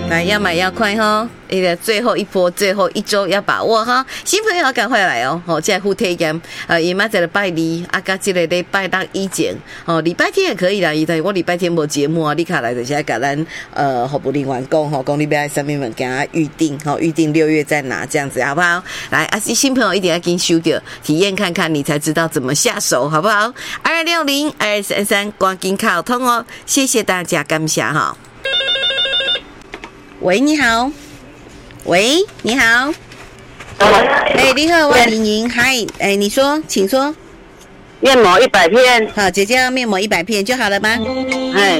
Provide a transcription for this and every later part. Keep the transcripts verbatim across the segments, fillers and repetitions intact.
来要买要快哈，那个最后一波最后一周要把握哈，新朋友要赶快来哦！哦，这副体验，呃，伊妈在了拜二，啊，甲这个礼拜六以前，哦，礼拜天也可以啦，但是我礼拜天无节目啊，你卡来就是要甲咱呃服务人员讲吼，讲你要什么物件预定，吼，预定六月再拿这样子好不好？来，啊，新朋友一定要跟收掉，体验看看，你才知道怎么下手，好不好？二六零二三三，赶紧卡通哦！谢谢大家，感谢哈。喂，你好。喂，你好。哎，你好，我莹莹，嗨，哎，你说，请说。 面膜一百片。 好，姐姐要面膜一百片就好了吗？ 哎。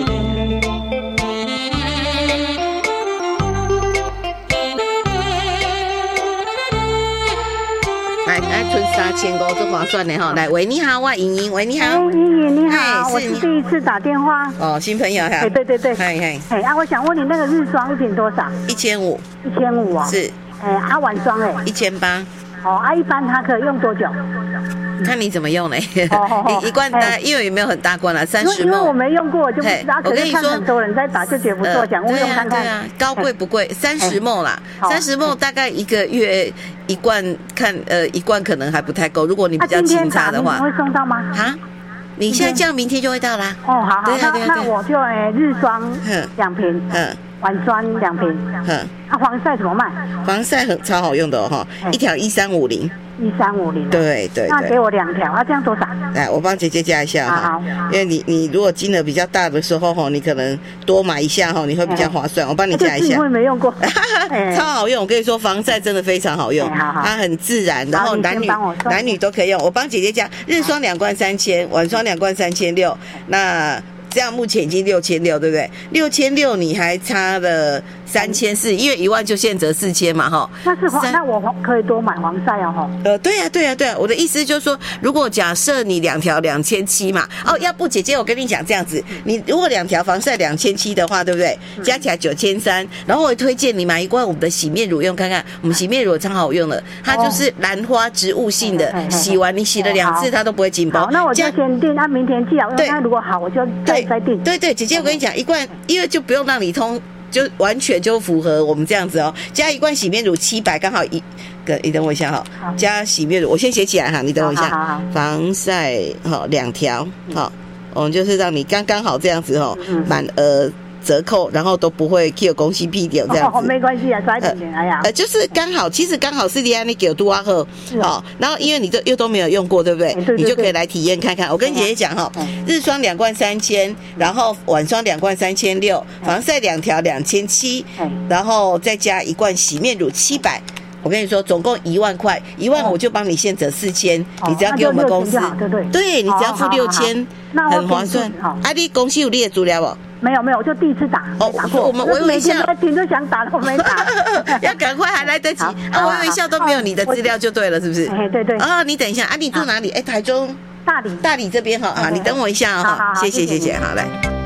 来，来存三千五，这划算的哈。来，喂，你好，我莹莹，喂，你好。 哎，莹莹你好，我是第一次打电话。 哦，新朋友哈。 哎，对对对。 嗨嗨。 哎，啊，我想问你那个日霜一瓶多少？ 一千五。 一千五哦。 是。 哎，啊，晚霜哎。 一千八。 哦，啊，一般它可以用多久？ 看你怎么用嘞，一一罐大，因为也没有很大罐啦，三十。 因为我没用过，我就不知道。 我跟你说， 很多人在打就觉得不错，想问用看看。 对啊，高贵不贵，三十毫升啦，三十毫升大概一个月一罐，看呃一罐可能还不太够。如果你比较勤擦的话， 会送到吗？ 啊？你现在这样，明天就会到啦。 哦，好好，那那我就诶日霜两瓶，嗯，晚霜两瓶，嗯，啊防晒怎么卖？ 防晒很超好用的哦，一条一三五零。 一三五零， 对对， 那给我两条啊，这样多少？ 来，我帮姐姐加一下哈，因为你你如果金额比较大的时候哈，你可能多买一下哈，你会比较划算。我帮你加一下， 我也没用过， 超好用。我跟你说，防晒真的非常好用，它很自然，然后男女男女都可以用。我帮姐姐加日霜两罐三千，晚霜两罐三千六，那。这样目前已经六千六，对不对？六千六你还差了三千四，因为一万就现折四千嘛，哈。 那是黄，那我可以多买防晒哦，哈。 呃，对呀、啊，对呀、啊，对呀、啊。我的意思就是说，如果假设你两条两千七嘛，哦，要不姐姐我跟你讲这样子，你如果两条防晒两千七的话，对不对？加起来九千三，然后我推荐你买一罐我们的洗面乳用看看，我们洗面乳超好用的，它就是兰花植物性的，哦、洗完你洗了两次它都不会紧绷。 好，那我就先定，那明天既然用，那如果好我就再。 对对，姐姐，我跟你讲，一罐，因为就不用让你通，就完全就符合我们这样子哦。加一罐洗面乳七百，刚好一个，你等我一下哈。加洗面乳，我先写起来哈，你等我一下。防晒哈两条，好，我们就是让你刚刚好这样子哈，满额。折扣，然后都不会 Q 公司屁掉这样子， 哦，没关系啊，抓一点点，哎呀， 呃，就是刚好，其实刚好是你安尼给多啊喝，好，然后因为你都又都没有用过，对不对？对对对，你就可以来体验看看。我跟姐姐讲哈，日霜两罐三千，然后晚霜两罐三千六，防晒两条两千七，然后再加一罐洗面乳七百。我跟你说，总共一万块，一万我就帮你现折四千，你只要给我们公司， 对对， 对你只要付六千，很划算。啊，你公司有你的资料不？ 没有没有，我就第一次打。 哦，我们微微笑， 听就想打，我没打， 要赶快还来得及。啊，微微笑都没有你的资料就对了，是不是？ 哎，对对。 哦，你等一下，啊，你住哪里？哎，台中大理， 大理这边哈，啊，你等我一下哈，谢谢谢谢，好来。